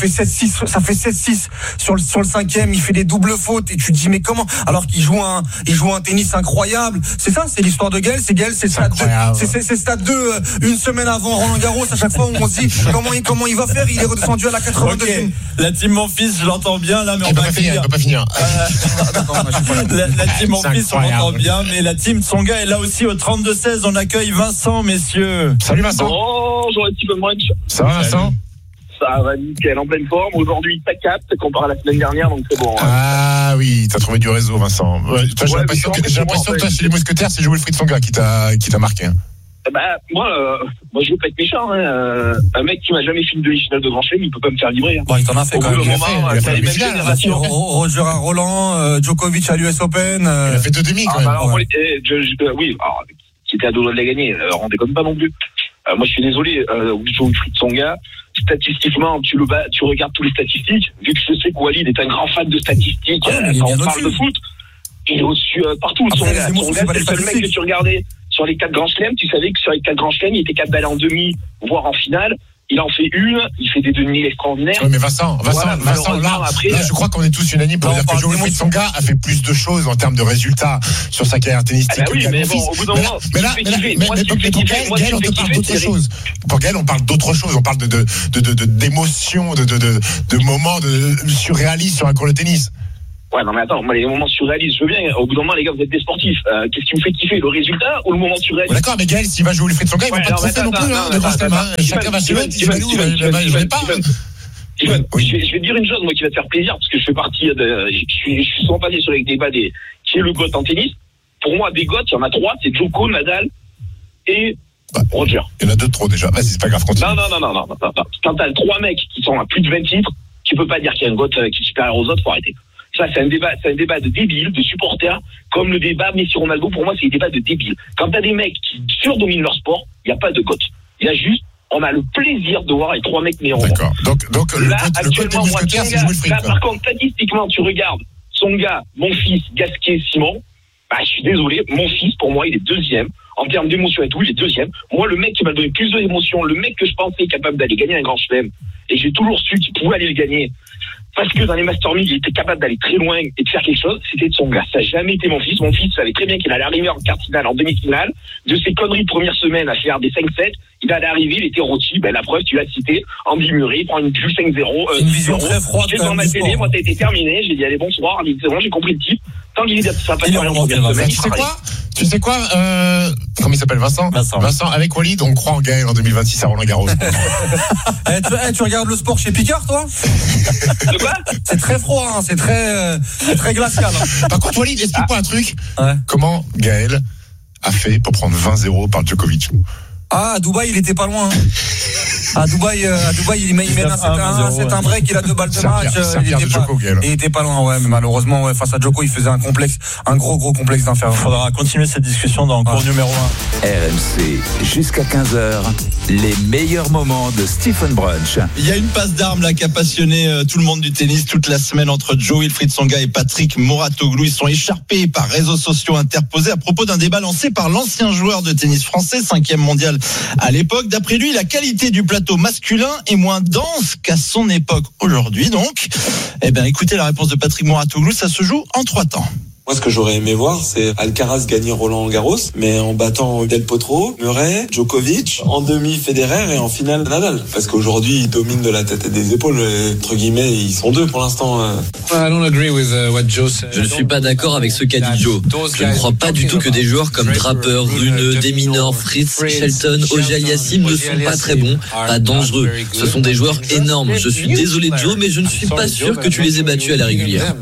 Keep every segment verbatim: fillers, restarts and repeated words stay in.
fait sept six, ça fait sept six sur le, sur le cinquième, il fait des doubles fautes et tu te dis mais comment, alors qu'il joue un, il joue un tennis incroyable. C'est ça, c'est l'histoire de Gaël, c'est Gaël, c'est stade deux, c'est, c'est, c'est stade deux, une semaine avant Roland Garros, à chaque fois on se dit comment il, comment il va faire, il est redescendu à la quatre-vingt-deuxième. Okay. La team Monfils, je l'entends bien là, mais il on va va pas finir, il va pas finir. Euh, la, la team Monfils, on l'entend bien, mais la team Tsonga est là aussi au trente-deux seize, on accueille Vincent, messieurs. Salut Vincent. Bonjour les petits brunch. Ça va Vincent? Ça va nickel, en pleine forme. Aujourd'hui, ça capte comparé à la semaine dernière, donc c'est bon. Ah oui, t'as trouvé du réseau, Vincent. Ouais, toi, j'ai ouais, l'impression que, j'ai l'impression que toi, chez les Mousquetaires, c'est Wilfried Tsonga qui t'a, qui t'a marqué. Hein. Bah, moi, euh, moi, je veux pas être méchant. Hein. Euh, un mec qui m'a jamais fait une demi-finale de Grand Chelem, il peut pas me faire livrer. Hein. Bon, il t'en a fait Au quand même. Il a fait, il a fait les mêmes générations. Roger à Roland, euh, Djokovic à l'U S Open. Euh... Il a fait deux demi quand ah, même. Bah, alors, ouais. moi, je, je, euh, oui, alors, qui était à deux doigts de la gagner. Euh, on déconne pas non plus. Euh, moi, je suis désolé. Euh, Wilfried Tsonga, statistiquement, tu le bats, tu regardes tous les statistiques. Vu que je sais que Walid est un grand fan de statistiques, ah, euh, quand on parle de foot, il est au-dessus euh, partout. Après, Tsonga, Tsonga, c'est le seul mec que tu regardais sur les quatre grands chelems. Tu savais que sur les quatre grands chelems, il était capable d'aller en demi, voire en finale. Il en fait une, il fait des demi extraordinaires. Oui, mais Vincent, Vincent, voilà, Vincent là, après, là, je crois qu'on est tous unanimes pour dire que Wilfried Tsonga a fait plus de choses en termes de résultats sur sa carrière tennistique. Ah bah oui, mais bon, au bout d'un moment, mais là, mais là, mais, mais, mais pour Gaël, on te parle d'autre chose. Pour Gaël, on parle d'autre chose. On parle de, de, de, de, de d'émotions, de, de, de, de moments de surréalistes sur un court de tennis. Ouais, non, mais attends, moi, les moments surréalistes, je veux bien. Au bout d'un moment, les gars, vous êtes des sportifs. Euh, qu'est-ce qui vous fait kiffer, le résultat ou le moment surréaliste? D'accord, mais Gaël, s'il va jouer Wilfried Tsonga, il ne va pas trophée non plus, de Grand Chelem. Chacun va se mettre, il va où? Je vais pas. Steven, oui. je, vais, je vais te dire une chose, moi, qui va te faire plaisir, parce que je fais partie de, je suis, je suis souvent passé sur les débats des, qui est le GOAT en tennis. Pour moi, des GOAT, il y en a trois, c'est Djoko, Nadal et bah, Roger. Il y en a deux de trop déjà. Vas-y, c'est pas grave, continue. Non, non, non, non, non, non, non. Quand t'as trois mecs qui sont à plus de vingt titres, tu peux pas dire qu'il y a un GOAT qui est supérieur aux autres, faut arrêter. Ça, c'est un débat, c'est un débat de débiles, de supporters, comme le débat Messi-Ronaldo, pour moi, c'est un débat de débiles. Quand t'as des mecs qui surdominent leur sport, il n'y a pas de GOAT. Il y a juste, on a le plaisir de voir les trois mecs meilleurs. D'accord. Donc, donc, là, le GOAT des Mousquetaires, c'est Wilfried. Là, par contre, statistiquement, tu regardes Tsonga, mon fils, Gasquet, Simon, bah, je suis désolé, mon fils, pour moi, il est deuxième. En termes d'émotion et tout, il est deuxième. Moi, le mec qui m'a donné plus d'émotion, le mec que je pensais capable d'aller gagner un grand chelem, et j'ai toujours su qu'il pouvait aller le gagner, parce que dans les Master mille, il était capable d'aller très loin et de faire quelque chose, c'était Tsonga. Ça n'a jamais été mon fils. Mon fils savait très bien qu'il allait arriver en quart de finale, en demi-finale. De ses conneries de première semaine à faire des cinq sept, il allait arriver, il était rôti. Ben, la preuve, tu l'as cité, Andy Murray, il prend une plus cinq zéro. Euh, une vision très froide. J'étais dans ma télé, moi, t'as été terminé. J'ai dit, allez, bonsoir. C'est bon, j'ai compris le type. Tant qu'il est ça pas il en semaine, tu sais quoi Tu sais quoi euh, Comment il s'appelle, Vincent, Vincent Vincent, avec Walid, on croit en Gaël en deux mille vingt-six à Roland Garros. eh, tu, eh, tu regardes le sport chez Picard, toi? De quoi? C'est très froid, hein, c'est très, euh, c'est très glacial. Hein. Par contre, Walid, explique-moi ah. un truc. Ouais. Comment Gaël a fait pour prendre vingt zéro par Djokovic? Ah, à Dubaï, il était pas loin. Hein. À Dubaï, euh, à Dubaï, il mène un c'est un break, il a deux balles de match. Euh, il, était Djoko, pas, il était pas loin, ouais, mais malheureusement, ouais, face à Djoko, il faisait un complexe, un gros, gros complexe d'inférieur. Il faudra continuer cette discussion dans le cours ah. numéro un. R M C, jusqu'à quinze heures, les meilleurs moments de Stephen Brunch. Il y a une passe d'armes là qui a passionné euh, tout le monde du tennis toute la semaine entre Joe Wilfried Tsonga et Patrick Mouratoglou. Ils sont écharpés par réseaux sociaux interposés à propos d'un débat lancé par l'ancien joueur de tennis français, cinquième mondial à l'époque. D'après lui, la qualité du plateau masculin est moins dense qu'à son époque. Aujourd'hui, donc, eh bien, écoutez la réponse de Patrick Mouratoglou, ça se joue en trois temps. Moi, ce que j'aurais aimé voir, c'est Alcaraz gagner Roland Garros, mais en battant Del Potro, Murray, Djokovic, en demi Federer et en finale Nadal. Parce qu'aujourd'hui, ils dominent de la tête et des épaules. Entre guillemets, ils sont deux pour l'instant. Je ne suis pas d'accord avec ce qu'a dit Joe. Je ne crois pas du tout que des joueurs comme Draper, Rune, Deminor, Fritz, Shelton, Auger-Aliassime ne sont pas très bons, pas dangereux. Ce sont des joueurs énormes. Je suis désolé Joe, mais je ne suis pas sûr que tu les aies battus à la régulière.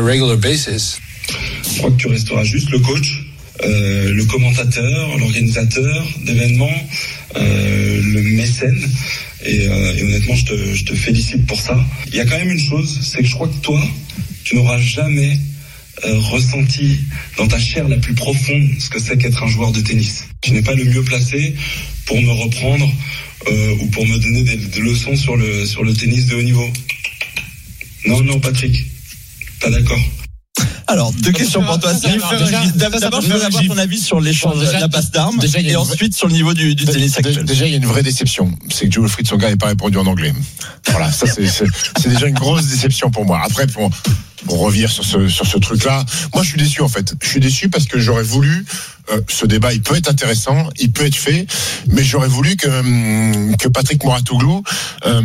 Je crois que tu resteras juste le coach, euh, le commentateur, l'organisateur d'événements, euh, le mécène. Et, euh, et honnêtement, je te, je te félicite pour ça. Il y a quand même une chose, c'est que je crois que toi, tu n'auras jamais euh, ressenti dans ta chair la plus profonde ce que c'est qu'être un joueur de tennis. Tu n'es pas le mieux placé pour me reprendre euh, ou pour me donner des, des leçons sur le, sur le tennis de haut niveau. Non, non, Patrick, pas d'accord. Alors, deux questions pour toi, Steve. D'abord, je veux avoir ton avis sur l'échange de la passe d'armes et ensuite sur le niveau du, du tennis actuel. Déjà, il y a une vraie déception. C'est que Joe-Wilfried Tsonga n'ait pas répondu en anglais. Voilà, ça, c'est, c'est, c'est déjà une grosse déception pour moi. Après, pour, pour revenir sur ce, sur ce truc-là, moi, je suis déçu, en fait. Je suis déçu parce que j'aurais voulu, euh, ce débat, il peut être intéressant, il peut être fait, mais j'aurais voulu que, que Patrick Mouratoglou, euh,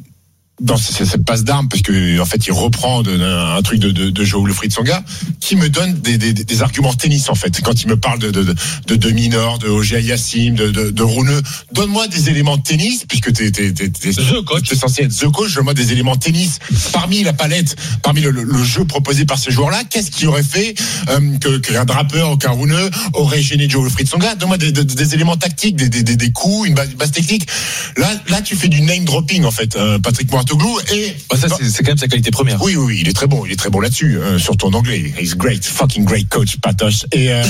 dans cette passe d'armes, parce que en fait il reprend de, un truc de, de, de Joe-Wilfried Tsonga, qui me donne des, des, des arguments tennis en fait. Quand il me parle de de de, de, de Minor, de Auger Aliassime, de de, de Runeux, donne-moi des éléments de tennis, puisque t'es t'es t'es, t'es, the coach. t'es censé être the coach. Donne-moi des éléments de tennis parmi la palette, parmi le, le, le jeu proposé par ces joueurs-là. Qu'est-ce qui aurait fait euh, que qu'un Draper ou qu'un Runeux aurait gêné Joe-Wilfried Tsonga? Donne-moi des, des, des éléments tactiques, des, des, des, des coups, une base, base technique. Là là tu fais du name dropping en fait, euh, Patrick Mouratoglou. Et bah ça c'est, c'est quand même sa qualité première. Oui, oui, oui, il est très bon, il est très bon là-dessus, euh, surtout en anglais. He's great, fucking great coach, Patoche. Et, euh,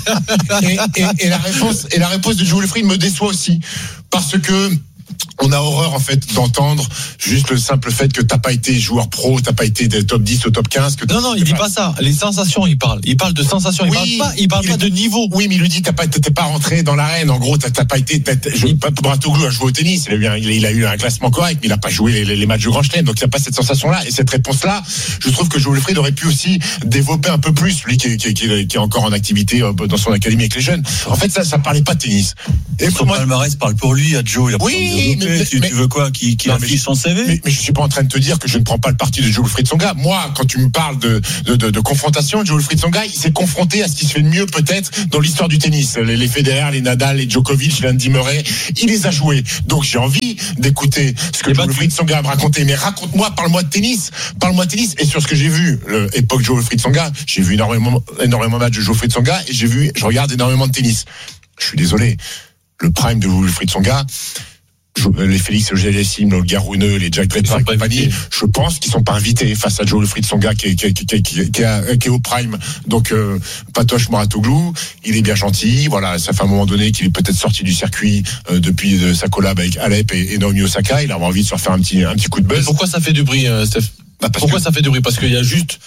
et, et, et la réponse, et la réponse de Joe-Wilfried me déçoit aussi, parce que on a horreur en fait d'entendre juste le simple fait que t'as pas été joueur pro, t'as pas été des top dix au top quinze. Que non, non, il dit pas ça. Les sensations, il parle. Il parle de sensations. Il oui, parle pas, il parle il pas de niveau. Oui, mais il lui dit t'as pas, t'es pas rentré dans l'arène. En gros, t'as, t'as pas été. Mouratoglou a joué au tennis. Il a eu un, il a eu un classement correct, mais il a pas joué les, les matchs de Grand Chelem. Donc il a pas cette sensation-là. Et cette réponse-là, je trouve que Joe-Wilfried aurait pu aussi développer un peu plus, lui qui, qui, qui, qui est encore en activité dans son académie avec les jeunes. En fait, ça, ça parlait pas de tennis. Et son moi, palmarès parle pour lui, à Joe. Il a oui, mais, tu, mais, tu veux quoi, qui, qui affiche son C V? Mais, mais je suis pas en train de te dire que je ne prends pas le parti de Joe-Wilfried Tsonga. Moi, quand tu me parles de, de, de, de confrontation, Joe-Wilfried Tsonga, il s'est confronté à ce qui se fait de mieux peut-être dans l'histoire du tennis. Les, les Federer, les Nadal, les Djokovic, les Andy Murray, il les a joués. Donc j'ai envie d'écouter ce que Joe-Wilfried Tsonga a me raconter. Mais raconte-moi, parle-moi de tennis, parle-moi de tennis. Et sur ce que j'ai vu, l'époque Joe-Wilfried Tsonga, j'ai vu énormément, énormément de matchs de Joe-Wilfried Tsonga et j'ai vu, je regarde énormément de tennis. Je suis désolé. Le prime de Joe-Wilfried Tsonga, les Félix Auger-Aliassime, le Runeux, les Jack Draper et compagnie, je pense qu'ils sont pas invités face à Joe-Wilfried Tsonga qui est, qui, est, qui, est, qui, est, qui, est, qui est au prime. Donc euh, Patoche Mouratoglou, il est bien gentil. Voilà, ça fait un moment donné qu'il est peut-être sorti du circuit euh, depuis de sa collab avec Alep et, et Naomi Osaka. Il a envie de se refaire un petit un petit coup de buzz. Mais pourquoi ça fait du bruit, euh, Steph? Bah Pourquoi que... ça fait du bruit? Parce qu'il y a juste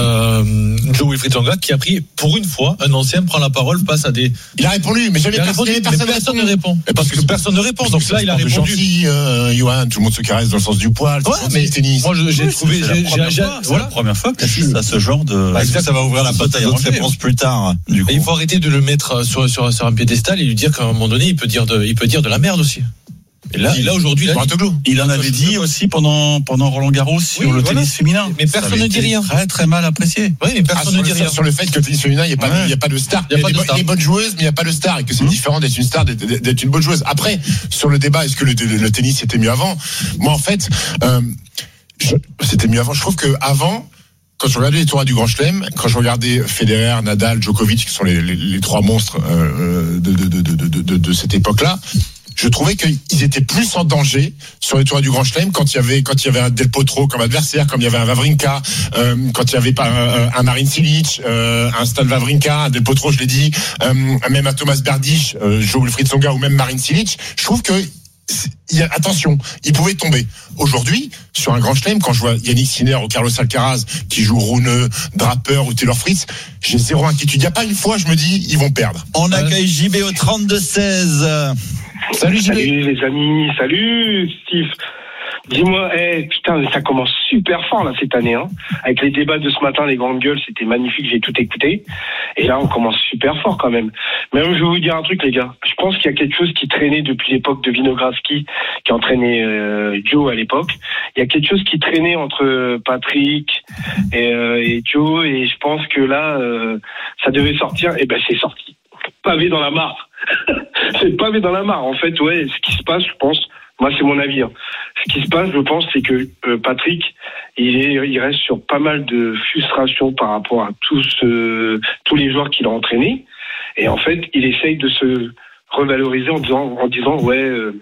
euh, Joe-Wilfried Tsonga qui a pris, pour une fois, un ancien prend la parole face à des. Il a répondu, mais jamais personne, répondu, personne, mais personne ne répond. Et parce, parce que, que personne ne répond. Donc là, il a répondu. Gentil, euh, Johan, tout le monde se caresse dans le sens du poil. Ouais, mais tennis. Moi, je, j'ai oui, trouvé. C'est, j'ai, j'ai, j'ai, c'est voilà. la première fois que tu assistes à ce genre de. Bah, ça va ouvrir la boîte à d'autres réponses plus tard. Du coup. Et il faut arrêter de le mettre sur sur sur un piédestal et lui dire qu'à un moment donné, il peut dire de, il peut dire de la merde aussi. Et là, il, là aujourd'hui, là, il en avait dit aussi pendant pendant Roland Garros sur oui, le voilà. tennis féminin. Mais personne ne dit rien. Très très mal apprécié. Oui, mais personne ah, ne dit rien sur le fait que le tennis féminin, il y a pas ouais. il y a pas de star. Il y a, il y a, des, bo- des bonnes joueuses, mais il y a pas de star et que c'est mmh. différent d'être une star d'être, d'être une bonne joueuse. Après, sur le débat, est-ce que le, le, le tennis était mieux avant? Moi, en fait, euh, je, c'était mieux avant. Je trouve que avant. Quand je regardais les tournois du Grand Chelem, quand je regardais Federer, Nadal, Djokovic, qui sont les, les, les trois monstres euh, de, de, de, de, de, de, de cette époque-là, je trouvais qu'ils étaient plus en danger sur les tournois du Grand Chelem quand il y avait quand il y avait un Del Potro comme adversaire, comme il y avait un Wawrinka, euh, quand il y avait pas un, un Marin Cilic, euh, un Stan Wawrinka, un Del Potro, je l'ai dit, euh, même un Thomas Berdych, euh, Joe-Wilfried Tsonga ou même Marin Cilic. Je trouve que il y a, attention, il pouvait tomber. Aujourd'hui, sur un Grand Chelem, quand je vois Yannick Sinner ou Carlos Alcaraz qui joue Runeux, Draper ou Taylor Fritz, j'ai zéro inquiétude. Il n'y a pas une fois, je me dis, ils vont perdre. On accueille J B au trente-deux seize. Salut J B. Salut les amis, salut Steve. Dis-moi, hey, putain, ça commence super fort là cette année, hein. Avec les débats de ce matin, les grandes gueules, c'était magnifique, j'ai tout écouté. Et là, on commence super fort quand même. Mais je vais vous dire un truc, les gars. Je pense qu'il y a quelque chose qui traînait depuis l'époque de Vinogradski, qui entraînait euh, Joe à l'époque. Il y a quelque chose qui traînait entre Patrick et, euh, et Joe, et je pense que là, euh, ça devait sortir. Et ben, c'est sorti. Pavé dans la mare. C'est pavé dans la mare. En fait, ouais, ce qui se passe, je pense. Moi, c'est mon avis. Hein. Ce qui se passe, je pense, c'est que euh, Patrick, il, est, il reste sur pas mal de frustration par rapport à tous, euh, tous les joueurs qu'il a entraînés. Et en fait, il essaye de se revaloriser en disant, en disant ouais, euh,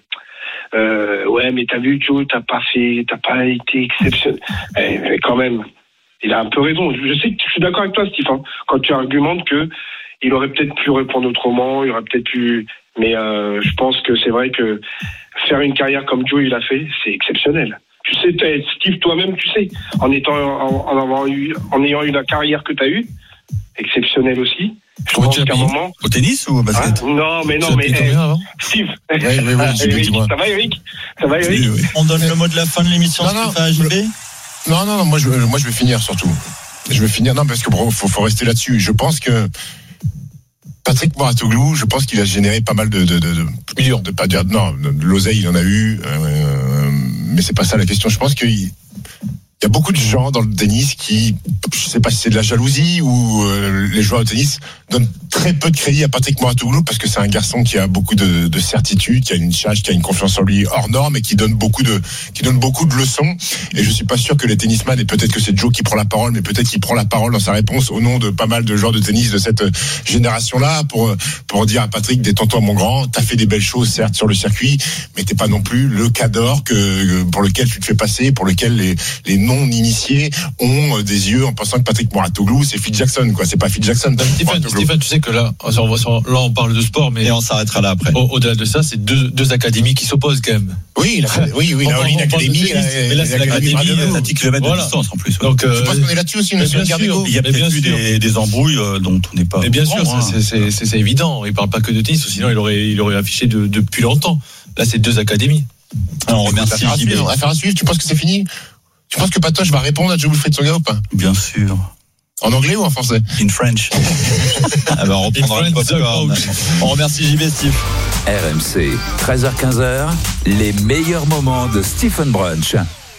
euh, ouais, mais t'as vu, Joe, t'as pas fait, t'as pas été exceptionnel. Eh, mais quand même, il a un peu raison. Je sais que je suis d'accord avec toi, Steve, hein, quand tu argumentes que il aurait peut-être pu répondre autrement, il aurait peut-être pu. Mais euh, je pense que c'est vrai que faire une carrière comme Joe il a fait, c'est exceptionnel. Tu sais, Steve, toi-même, tu sais, en étant, en, en, avoir eu, en ayant eu la carrière que tu as eue, exceptionnelle aussi. Je Comment pense tu as qu'à un payé moment. Au tennis ou au basket? Hein non, mais non, Tu as mais payé hey, combien avant Steve. Oui, oui, oui, J B, Eric, dis-moi. ça va, Eric? Ça va, Eric? Oui, oui. On donne le mot de la fin de l'émission, Non, non, Stéphane J B. Non, non, non, moi je, moi je vais finir surtout. Je vais finir, non, parce qu'il faut, faut rester là-dessus. Je pense que Patrick Mouratoglou, je pense qu'il a généré pas mal de, de, de, de millions, de pas dire, non, de l'oseille, il en a eu, euh, mais c'est pas ça la question. Je pense qu'il il y a beaucoup de gens dans le tennis qui, je sais pas si c'est de la jalousie ou euh, les joueurs de tennis donnent très peu de crédit à Patrick Mouratoglou parce que c'est un garçon qui a beaucoup de, de certitude, qui a une charge, qui a une confiance en lui hors norme et qui donne beaucoup de, qui donne beaucoup de leçons. Et je suis pas sûr que les tennisman, et peut-être que c'est Joe qui prend la parole, mais peut-être qu'il prend la parole dans sa réponse au nom de pas mal de joueurs de tennis de cette génération-là pour, pour dire à Patrick, détends-toi mon grand, t'as fait des belles choses certes sur le circuit, mais t'es pas non plus le cador que, pour lequel tu te fais passer, pour lequel les, les non-initiés ont des yeux en pensant que Patrick Mouratoglou, c'est Phil Jackson, quoi. C'est pas Phil Jackson. Stéphane, Stéphane, tu sais que là, on va sur- là, on parle de sport, mais Et on s'arrêtera là après. au- au-delà de ça, c'est deux, deux académies qui s'opposent quand même. Oui, la, oui, oui, On la parle- All-in on parle de Academy, tennis, la- mais là, c'est l'Académie l'Académie, Maradona. à dix kilomètres Voilà. de distance en plus. ouais. Donc, Je euh, pense qu'on est là-dessus aussi, mais monsieur bien sûr. Gardigo. Il y a Mais peut-être bien eu sûr. des, des embrouilles euh, dont on n'est pas. Mais bien au sûr, courant, ça, hein. c'est, c'est, c'est, c'est évident. Il parle pas que de tennis, sinon il aurait, il aurait affiché de- depuis longtemps. Là, c'est deux académies. Alors, on remercie Affaire à J B. suivre, affaire à suivre, tu penses que c'est fini? Tu penses que Patoche va répondre à Joe Wilfried Tsonga ou pas? Bien sûr. En anglais ou en français? In French. Ah bah, on reprendra le Friends popcorn. approach. On remercie J B, Steve. R M C, treize heures quinze, les meilleurs moments de Stephen Brunch.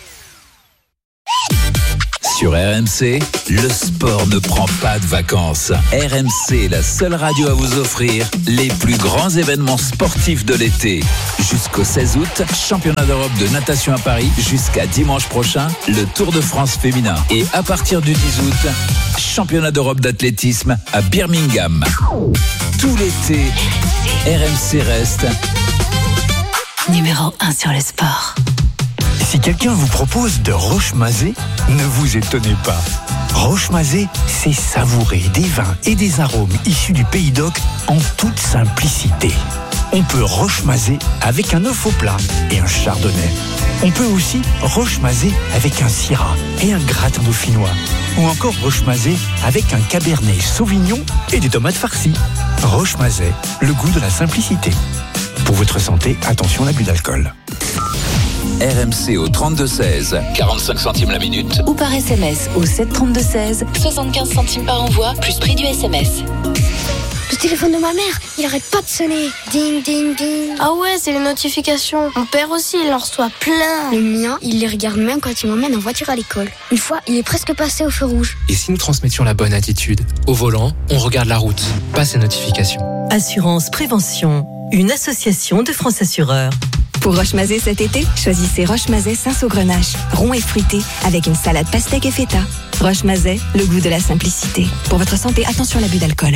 Sur R M C, le sport ne prend pas de vacances. R M C, la seule radio à vous offrir les plus grands événements sportifs de l'été. Jusqu'au seize août, championnat d'Europe de natation à Paris. Jusqu'à dimanche prochain, le Tour de France féminin. Et à partir du dix août, championnat d'Europe d'athlétisme à Birmingham. Tout l'été, R M C reste Numéro un sur le sport. Si quelqu'un vous propose de Roche-Mazé, ne vous étonnez pas. Roche-Mazé, c'est savourer des vins et des arômes issus du Pays d'Oc en toute simplicité. On peut Roche-Mazé avec un œuf au plat et un chardonnay. On peut aussi Roche-Mazé avec un syrah et un gratin dauphinois. Ou encore Roche-Mazé avec un cabernet sauvignon et des tomates farcies. Roche-Mazé, le goût de la simplicité. Pour votre santé, attention à l'abus d'alcool. R M C au trente-deux seize, quarante-cinq centimes la minute. Ou par S M S au sept trente-deux seize, soixante-quinze centimes par envoi, plus prix du S M S. Le téléphone de ma mère, il arrête pas de sonner. Ding, ding, ding. Ah ouais, c'est les notifications. Mon père aussi, il en reçoit plein. Le mien, il les regarde même quand il m'emmène en voiture à l'école. Une fois, il est presque passé au feu rouge. Et si nous transmettions la bonne attitude? Au volant, on regarde la route, pas ses notifications. Assurance Prévention, une association de France Assureurs. Pour Roche-Mazé cet été, choisissez Roche-Mazé Saint-Saugrenache, rond et fruité, avec une salade pastèque et feta. Roche-Mazé, le goût de la simplicité. Pour votre santé, attention à l'abus d'alcool.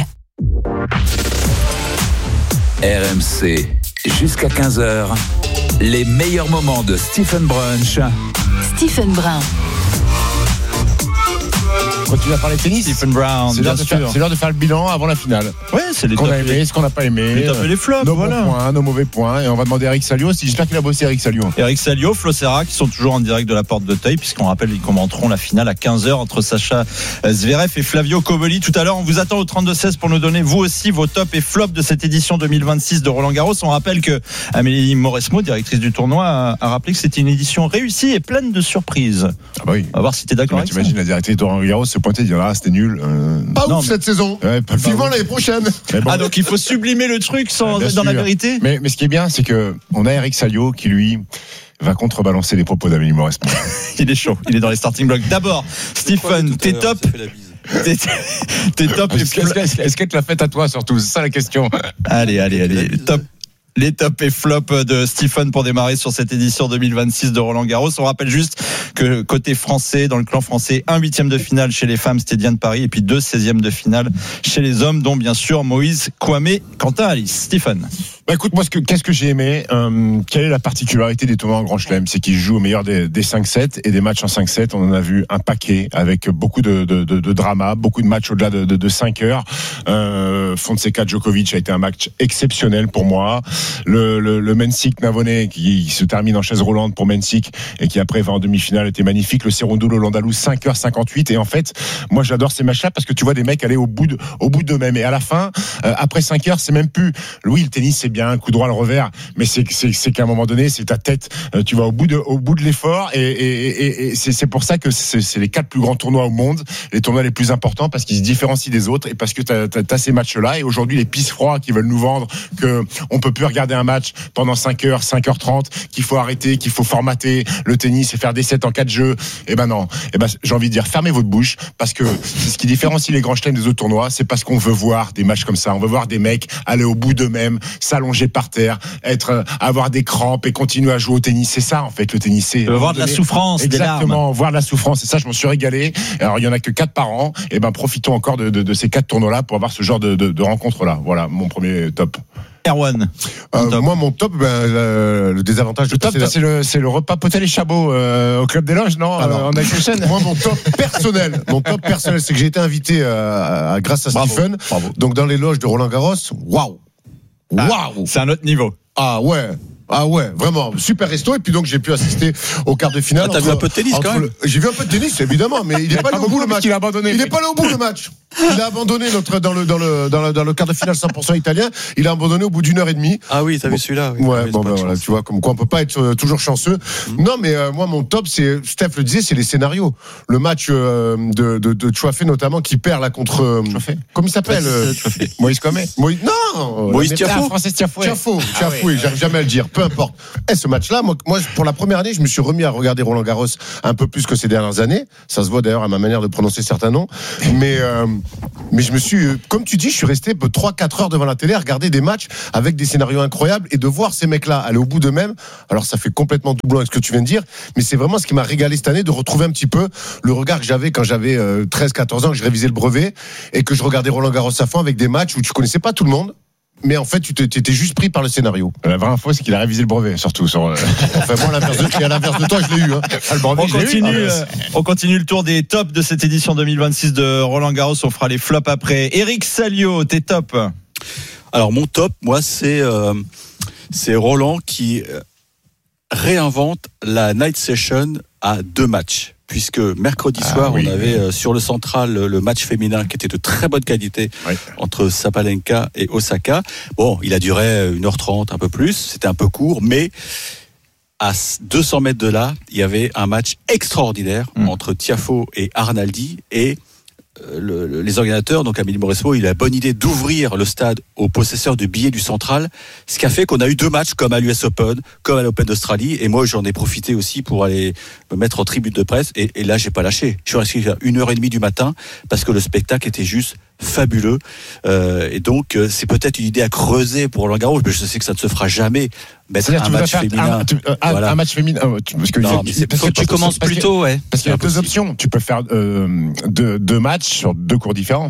R M C, jusqu'à quinze heures, les meilleurs moments de Stephen Brunch. Stephen Brun. Continue à parler tennis. Stephen Brown, C'est bien l'heure, de faire, sûr. c'est l'heure de faire le bilan avant la finale. Ouais, c'est les Ce qu'on top a aimé, ce qu'on n'a pas aimé. les top et les flops, Nos voilà. bons points, nos mauvais points. Et on va demander à Eric Salio. J'espère qu'il a bossé Eric Salio. Eric Salio, Flo Serra qui sont toujours en direct de la porte d'Auteuil, puisqu'on rappelle qu'ils commenteront la finale à quinze heures entre Sacha Zverev et Flavio Cobolli. Tout à l'heure, on vous attend au trente-deux seize pour nous donner vous aussi vos tops et flops de cette édition deux mille vingt-six de Roland Garros. On rappelle que Amélie Mauresmo, directrice du tournoi, a, a rappelé que c'était une édition réussie et pleine de surprises. Ah bah oui. On va voir si t'es d'accord avec ça. T'imagines la directrice de Roland Garros se pointer et dire ah c'était nul. Euh... Pas Non, ouf mais- cette saison. Ouais, pas vivant l'année prochaine. Mais bon. Ah, donc il faut sublimer le truc sans Bien être dans la sûr. vérité. Mais, mais ce qui est bien, c'est que on a Eric Salio qui lui va contrebalancer les propos d'Amélie Mauresmo. Il est chaud, il est dans les starting blocks. D'abord, Stephen, t'es top. T'es t'es top et Est-ce que- est-ce que- est-ce qu'elle te l'a fait à toi surtout? C'est ça la question. Allez, allez, allez. Top. Les tops et flops de Stephen pour démarrer sur cette édition deux mille vingt-six de Roland Garros. On rappelle juste que côté français, dans le clan français, un huitième de finale chez les femmes, c'était Diane Paris, et puis deux seizièmes de finale chez les hommes, dont bien sûr Moïse Kouamé, Quentin Alice. Stephen. Bah écoute, moi, ce que, qu'est-ce que j'ai aimé euh, Quelle est la particularité des tournois en Grand Chelem? C'est qu'ils jouent au meilleur des, des cinq sept et des matchs en cinq sept. On en a vu un paquet avec beaucoup de, de, de, de drama, beaucoup de matchs au-delà de, de, de cinq heures. Euh, Fonseca Djokovic a été un match exceptionnel pour moi. Le, le, le Mensik Navone qui se termine en chaise roulante pour Mensik et qui après va en demi-finale était magnifique. Le Cerundolo Landalou cinq heures cinquante-huit. Et en fait, moi j'adore ces matchs-là parce que tu vois des mecs aller au bout de, au bout d'eux-mêmes. Et à la fin, euh, après cinq heures, c'est même plus. Oui, le tennis c'est bien, un coup droit, le revers, mais c'est, c'est, c'est qu'à un moment donné, c'est ta tête, euh, tu vas au bout de, au bout de l'effort, et, et, et, et c'est, c'est pour ça que c'est, c'est les quatre plus grands tournois au monde, les tournois les plus importants, parce qu'ils se différencient des autres, et parce que t'as, t'as, t'as ces matchs-là, et aujourd'hui, les pistes froids qui veulent nous vendre que on peut plus regarder un match pendant cinq heures, cinq heures trente, qu'il faut arrêter, qu'il faut formater le tennis et faire des sets en quatre jeux, et ben non, et ben, j'ai envie de dire, fermez votre bouche, parce que c'est ce qui différencie les grands chelems des autres tournois, c'est parce qu'on veut voir des matchs comme ça, on veut voir des mecs aller au bout d'eux-mêmes, s'allonger par terre, être, avoir des crampes et continuer à jouer au tennis. C'est ça, en fait, le tennis. C'est voir de la souffrance, exactement, des larmes. Voir de la souffrance. Et ça, je m'en suis régalé. Alors, il y en a que quatre par an. Et ben, profitons encore de, de, de ces quatre tournois-là pour avoir ce genre de, de, de rencontres-là. Voilà, mon premier top. Erwan. Euh, moi, mon top, ben, le, le désavantage de le top, c'est, c'est le, c'est le repas Potel et Chabot euh, au Club des Loges, non, ah non. Euh, en Action. Moi, mon top personnel, mon top personnel, c'est que j'ai été invité euh, à, grâce à Bravo. Stephen. Bravo. Donc, dans les loges de Roland Garros. Waouh! Waouh! Ah, c'est un autre niveau. Ah ouais. Ah ouais, vraiment, super resto. Et puis donc j'ai pu assister au quart de finale. Ah, t'as entre, vu un peu de tennis quand même le... J'ai vu un peu de tennis, évidemment, mais il n'est pas, pas allé au bout le match. Il a abandonné. Il n'est pas allé au bout le match. Il a abandonné notre dans le dans le dans le dans le quart de finale cent pour cent italien. Il a abandonné au bout d'une heure et demie. Ah oui, t'as bon, vu celui-là. Oui, ouais, bon ben voilà, tu vois comme quoi on peut pas être euh, toujours chanceux. Mmh. Non, mais euh, moi mon top, c'est Steph le disait, c'est les scénarios. Le match euh, de de de Chouafé notamment qui perd là contre. Euh, comment il s'appelle euh, Moïse Comé. Moïse non. Moïse Tiafo. Français Tiafo. Tiafo. Tiafo. J'arrive jamais à le dire. Peu importe. Ce match-là, moi, moi, pour la première année, je me suis remis à regarder Roland Garros un peu plus que ces dernières années. Ça se voit d'ailleurs à ma manière de prononcer certains noms. Mais, euh, mais je me suis, comme tu dis, je suis resté trois quatre heures devant la télé à regarder des matchs avec des scénarios incroyables et de voir ces mecs-là aller au bout d'eux-mêmes. Alors, ça fait complètement doublon avec ce que tu viens de dire, mais c'est vraiment ce qui m'a régalé cette année, de retrouver un petit peu le regard que j'avais quand j'avais euh, treize quatorze ans, que je révisais le brevet et que je regardais Roland Garros à fond avec des matchs où tu connaissais pas tout le monde. Mais en fait, tu étais juste pris par le scénario. La vraie info, c'est qu'il a révisé le brevet, surtout. Sur, euh... enfin, moi, à l'inverse de, à l'inverse de toi, je l'ai eu. Hein. Le brevet, on, continue, eu. Euh, on continue le tour des tops de cette édition deux mille vingt-six de Roland Garros. On fera les flops après. Eric Salio, tes tops. Alors, mon top, moi, c'est, euh, c'est Roland qui réinvente la night session à deux matchs. Puisque mercredi ah, soir, oui, on avait oui. sur le central le match féminin qui était de très bonne qualité oui. entre Sabalenka et Osaka. Bon, il a duré une heure trente, un peu plus, c'était un peu court, mais à deux cents mètres de là, il y avait un match extraordinaire mmh. entre Tiafoe et Arnaldi, et Le, le, les organisateurs, donc Amélie Mauresmo, il a la bonne idée d'ouvrir le stade aux possesseurs de billets du Central, ce qui a fait qu'on a eu deux matchs comme à l'U S Open, comme à l'Open d'Australie, et moi j'en ai profité aussi pour aller me mettre en tribune de presse, et, et là j'ai pas lâché. Je suis resté à une heure et demie du matin parce que le spectacle était juste fabuleux, euh, et donc euh, c'est peut-être une idée à creuser pour Roland Garros, mais je sais que ça ne se fera jamais. Mettre un match féminin, un, tu, un, voilà. un match féminin, parce que, non, je, parce que tu commences plus tôt, ouais. Parce qu'il y a deux options. Tu peux faire euh, deux, deux matchs sur deux cours différents.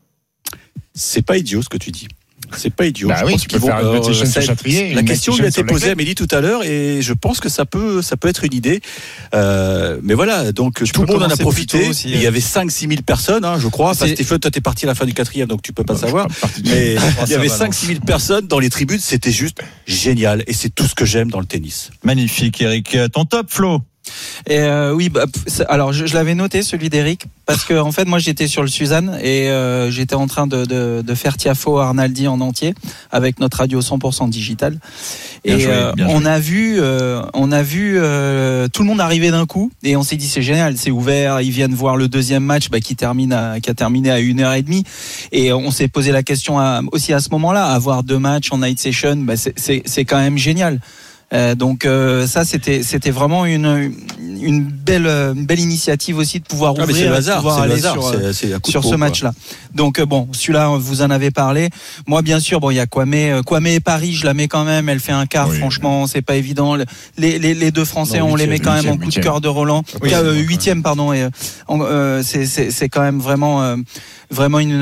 C'est pas idiot ce que tu dis. C'est pas idiot. Bah je oui, pense tu peux faire vont, une euh, Châtrier. La question lui a été posée à Amélie tout à l'heure, et je pense que ça peut, ça peut être une idée. Euh, mais voilà, donc tu tout le monde en a profité. Aussi, il y avait cinq six mille personnes, hein, je crois. Enfin, Stéphane, toi t'es parti à la fin du quatrième, donc tu peux pas non, savoir. Mais il y avait cinq six mille personnes dans les tribunes. C'était juste génial, et c'est tout ce que j'aime dans le tennis. Magnifique, Eric. Ton top, Flo? Et euh, oui, bah, alors je, je l'avais noté celui d'Eric parce que en fait moi j'étais sur le Suzanne et euh, j'étais en train de, de, de faire Tiafoe Arnaldi en entier avec notre radio cent pour cent digital et joué, euh, on a vu euh, on a vu euh, tout le monde arriver d'un coup et on s'est dit c'est génial, c'est ouvert, ils viennent voir le deuxième match bah, qui termine à, qui a terminé à une heure et demie, et on s'est posé la question à, aussi à ce moment-là, avoir deux matchs en night session, bah, c'est, c'est, c'est quand même génial. Euh, donc euh, ça, c'était c'était vraiment une une belle une belle initiative aussi de pouvoir ah, ouvrir, le hasard, de pouvoir aller hasard, sur c'est, c'est sur ce match-là. Donc euh, bon, celui-là, vous en avez parlé. Moi, bien sûr, bon, il y a Kwame, Kwame et Paris, je la mets quand même. Elle fait un quart, oui. Franchement, c'est pas évident. Les les, les deux Français, non, on huitième, les met quand même en coup de cœur de Roland. Oui, euh, huitième, pardon. Et, euh, c'est c'est c'est quand même vraiment. Euh, Vraiment une,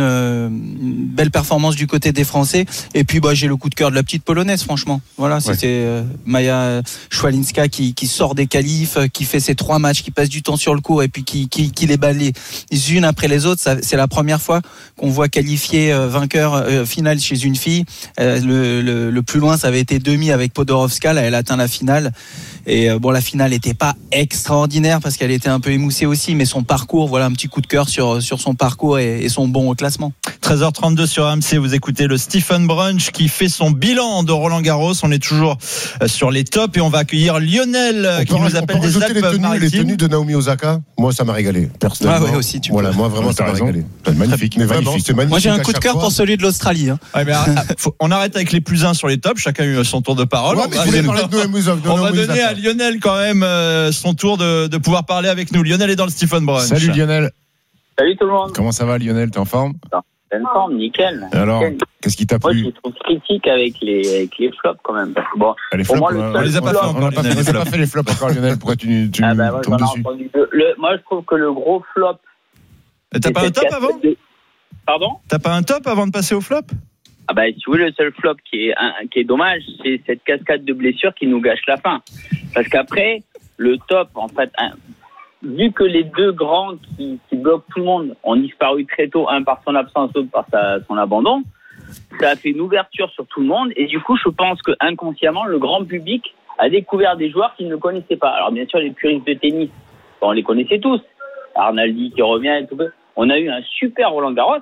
une belle performance du côté des Français. Et puis bah, j'ai le coup de cœur de la petite polonaise, franchement. Voilà, ouais. C'était euh, Maja Szwalinska qui, qui sort des qualifs, qui fait ses trois matchs, qui passe du temps sur le court et puis qui, qui, qui les bat les unes après les autres. Ça, c'est la première fois qu'on voit qualifier euh, vainqueur euh, finale chez une fille. Euh, le, le, le plus loin, ça avait été demi avec Podorowska. Là, elle atteint la finale. Et euh, bon, la finale n'était pas extraordinaire parce qu'elle était un peu émoussée aussi, mais son parcours, voilà, un petit coup de cœur sur, sur son parcours et, et son bon au classement. treize heures trente-deux sur R M C, vous écoutez le Stephen Brunch qui fait son bilan de Roland Garros. On est toujours sur les tops et on va accueillir Lionel on qui peut, nous appelle des Alpes les tenues, maritimes. Les tenues de Naomi Osaka, moi ça m'a régalé personnellement. Ah ouais, aussi, tu voilà, peux. moi vraiment ouais, ça m'a régalé. C'est magnifique, mais magnifique, c'est magnifique. Moi j'ai un coup de cœur pour celui de l'Australie. Hein. Ouais, mais, faut, on arrête avec les plus uns sur les tops. Chacun a eu son tour de parole. Ouais, on va, donner, de on va donner à Lionel quand même euh, son tour de, de pouvoir parler avec nous. Lionel est dans le Stephen Brunch. Salut Lionel. Salut tout le monde. Comment ça va Lionel, t'es en forme? En forme, nickel. Et alors, nickel. Qu'est-ce qui t'a plu? Moi, je trouve critique avec les, avec les flops quand même. Parce que bon, les flops, moi, on, on les a pas fait encore. On n'a pas, pas fait les flops encore, Lionel. Pourquoi tu, tu ah bah, ouais, tombes dessus le, le, Moi, je trouve que le gros flop. T'as pas un top avant de... Pardon? T'as pas un top avant de passer au flop? Ah bah, si vous voulez, le seul flop qui est, un, qui est dommage, c'est cette cascade de blessures qui nous gâche la fin. Parce qu'après, le top, en fait, un, vu que les deux grands qui, qui bloquent tout le monde ont disparu très tôt, un par son absence, l'autre par sa, son abandon, ça a fait une ouverture sur tout le monde. Et du coup, je pense que inconsciemment, le grand public a découvert des joueurs qu'il ne connaissait pas. Alors bien sûr, les puristes de tennis, on les connaissait tous. Arnaldi qui revient et tout. On a eu un super Roland Garros.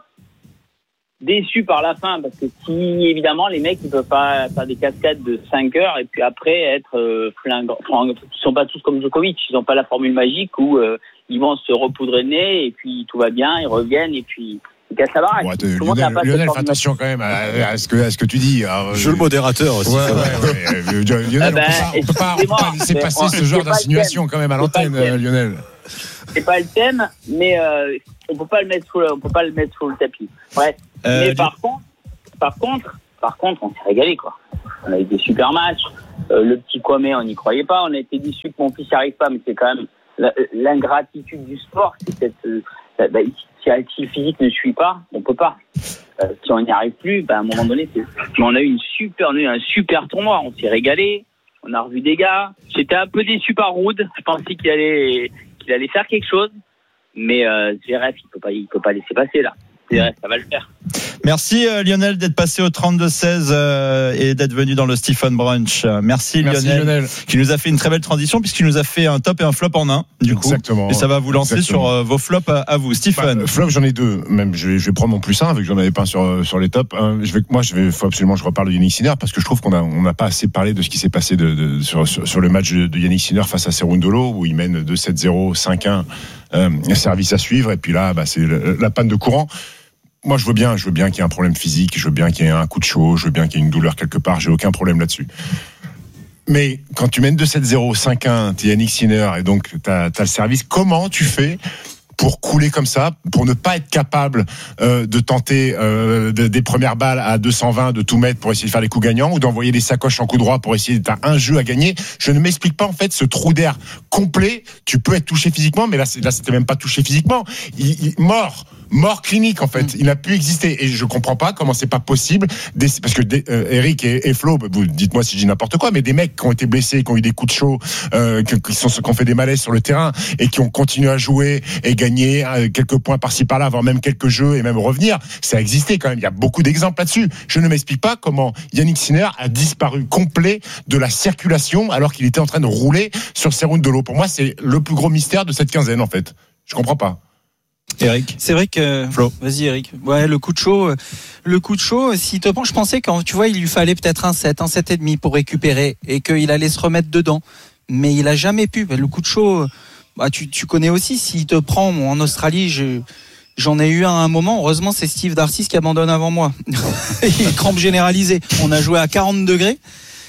Déçu par la fin, parce que si, évidemment, les mecs, ils peuvent pas faire des cascades de cinq heures et puis après être euh, flingants. Enfin, ils sont pas tous comme Djokovic, ils ont pas la formule magique où euh, ils vont se repoudrer le nez et puis tout va bien, ils reviennent et puis ils cassent la baraque. Ouais, Lionel, Lionel fais attention quand même à, à, ce que, à ce que tu dis. Alors, je suis le modérateur aussi. Ouais, ouais, ouais. Lionel, ben, on peut pas, on peut pas, on peut pas laisser passer ce genre d'insinuation quand même à l'antenne, Lionel. C'est pas le thème, mais euh, on peut pas le mettre sous le, on peut pas le mettre sous le tapis. Bref. Euh, mais par contre, par contre, par contre, on s'est régalé quoi. On a eu des super matchs. Euh, le petit Kwame, on n'y croyait pas. On a été déçus que mon fils n'y arrive pas, mais c'est quand même l'ingratitude du sport. C'est cette, euh, bah, si, si le physique ne suit pas, on peut pas. Euh, si on n'y arrive plus, bah, à un moment donné, c'est... Mais on a eu une super, on a eu un super tournoi. On s'est régalé. On a revu des gars. J'étais un peu déçu par Ruud. Je pensais qu'il allait, qu'il allait faire quelque chose, mais euh, Zverev, il peut pas, il peut pas laisser passer là. Zverev, ça va le faire. Merci euh, Lionel d'être passé au trente-deux seize euh, et d'être venu dans le Stephen Brunch. Merci, Merci Lionel, Lionel qui nous a fait une très belle transition puisqu'il nous a fait un top et un flop en un du coup. Exactement. Et ça va vous lancer Exactement. sur euh, vos flops à, à vous, Stephen. Bah, flop j'en ai deux. Même je vais, je vais prendre mon plus un vu que j'en avais pas sur sur les tops. Un, je vais moi je vais faut absolument je reparle de Yannick Sinner parce que je trouve qu'on a on n'a pas assez parlé de ce qui s'est passé de, de sur, sur sur le match de, de Yannick Sinner face à Cerundolo où il mène deux sept zéro cinq un euh, service à suivre et puis là bah c'est la, la panne de courant. Moi, je veux bien, je veux bien qu'il y ait un problème physique, je veux bien qu'il y ait un coup de chaud, je veux bien qu'il y ait une douleur quelque part, j'ai aucun problème là-dessus. Mais quand tu mènes deux sept zéro, cinq un, t'es Yannick Sinner et donc t'as, t'as le service, comment tu fais pour couler comme ça, pour ne pas être capable euh, de tenter euh, de, des premières balles à deux cent vingt, de tout mettre pour essayer de faire les coups gagnants, ou d'envoyer des sacoches en coup droit pour essayer d'être un jeu à gagner. Je ne m'explique pas en fait ce trou d'air complet. Tu peux être touché physiquement, mais là, c'est, là c'était même pas touché physiquement. Il, il, mort. Mort clinique en fait, il n'a pu exister et je comprends pas comment c'est pas possible des, parce que des, euh, Eric et, et Flo, vous dites-moi si je dis n'importe quoi, mais des mecs qui ont été blessés, qui ont eu des coups de chaud, euh, qui, qui sont qui ont fait des malaises sur le terrain et qui ont continué à jouer et gagner euh, quelques points par-ci par-là, avoir même quelques jeux et même revenir, ça a existé quand même. Il y a beaucoup d'exemples là-dessus. Je ne m'explique pas comment Yannick Sinner a disparu complet de la circulation alors qu'il était en train de rouler sur Cerundolo. Pour moi, c'est le plus gros mystère de cette quinzaine en fait. Je comprends pas. Eric. C'est vrai que Flo. Vas-y Eric. Ouais, le coup de chaud, le coup de chaud, s'il te prend, je pensais quand tu vois, il lui fallait peut-être un sept, un sept et demi pour récupérer et qu'il allait se remettre dedans. Mais il a jamais pu. Le coup de chaud, bah tu tu connais aussi s'il te prend bon, en Australie, je J'en ai eu un à un moment. Heureusement, c'est Steve Darcis qui abandonne avant moi. Il crampe généralisée. On a joué à quarante degrés.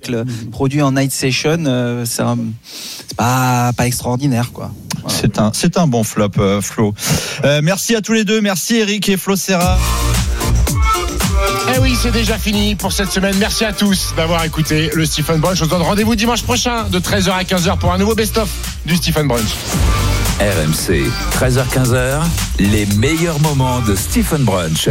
spectacle produit en night session, euh, c'est, un, c'est pas, pas extraordinaire, quoi. Voilà. C'est un, c'est un bon flop, euh, Flo. Euh, merci à tous les deux. Merci Eric et Flo Serra. Eh oui, c'est déjà fini pour cette semaine. Merci à tous d'avoir écouté le Stephen Brunch. Je vous donne rendez-vous dimanche prochain de treize heures à quinze heures pour un nouveau best-of du Stephen Brunch. R M C, treize heures quinze heures, les meilleurs moments de Stephen Brunch.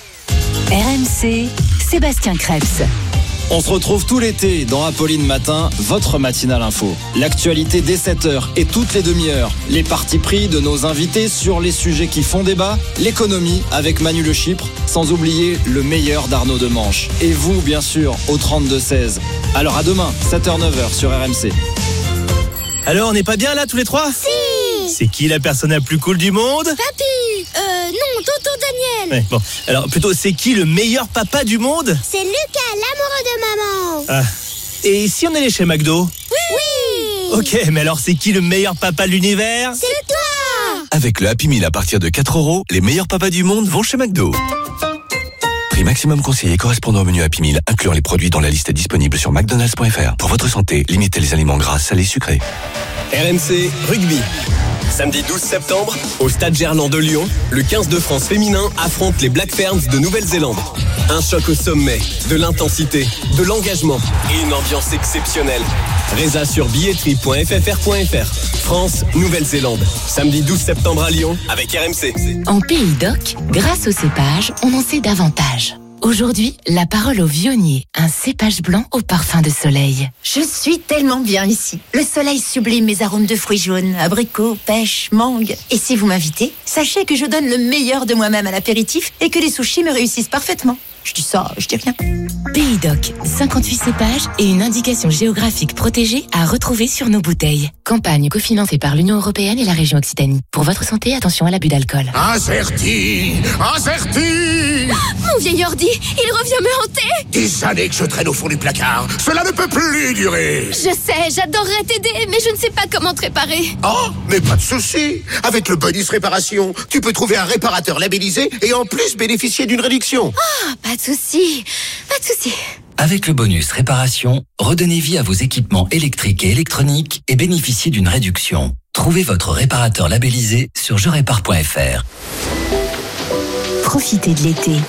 R M C, Sébastien Krebs. On se retrouve tout l'été dans Apolline Matin, votre matinale info. L'actualité dès sept heures et toutes les demi-heures. Les partis pris de nos invités sur les sujets qui font débat. L'économie avec Manu Le Chypre, sans oublier le meilleur d'Arnaud Demanche. Et vous, bien sûr, au trente-deux seize. Alors à demain, sept heures neuf heures sur R M C. Alors, on n'est pas bien là tous les trois ? Si. C'est qui la personne la plus cool du monde ? Papy. Euh, non, tonton Daniel. Ouais, bon, alors plutôt, c'est qui le meilleur papa du monde ? C'est Lucas, l'amoureux de maman. Ah. Et si on allait chez McDo ? Oui. Ok, mais alors c'est qui le meilleur papa de l'univers ? C'est toi. Avec le Happy Meal à partir de quatre euros, les meilleurs papas du monde vont chez McDo. Prix maximum conseillé correspondant au menu Happy Meal, incluant les produits dans la liste disponible sur mcdonalds point f r. Pour votre santé, limitez les aliments gras, salés, sucrés. R M C Rugby. Samedi douze septembre, au Stade Gerland de Lyon, le quinze de France féminin affronte les Black Ferns de Nouvelle-Zélande. Un choc au sommet, de l'intensité, de l'engagement et une ambiance exceptionnelle. Résa sur billetterie point f f r point f r. France, Nouvelle-Zélande. Samedi douze septembre à Lyon avec R M C. En Pays d'Oc, grâce au cépage, on en sait davantage. Aujourd'hui, la parole au vionnier, un cépage blanc au parfum de soleil. Je suis tellement bien ici. Le soleil sublime mes arômes de fruits jaunes, abricots, pêche, mangue. Et si vous m'invitez, sachez que je donne le meilleur de moi-même à l'apéritif et que les sushis me réussissent parfaitement. Je dis ça, je dis rien. Pays d'Oc, cinquante-huit cépages et une indication géographique protégée à retrouver sur nos bouteilles. Campagne cofinancée par l'Union européenne et la région Occitanie. Pour votre santé, attention à l'abus d'alcool. Incerti, incerti. Mon vieil ordi, il revient me hanter. Des années que je traîne au fond du placard. Cela ne peut plus durer. Je sais, j'adorerais t'aider, mais je ne sais pas comment te réparer. Oh, mais pas de souci. Avec le bonus réparation, tu peux trouver un réparateur labellisé et en plus bénéficier d'une réduction. Ah, pas de souci, pas de souci. Avec le bonus réparation, redonnez vie à vos équipements électriques et électroniques et bénéficiez d'une réduction. Trouvez votre réparateur labellisé sur je répare point f r. Profitez de l'été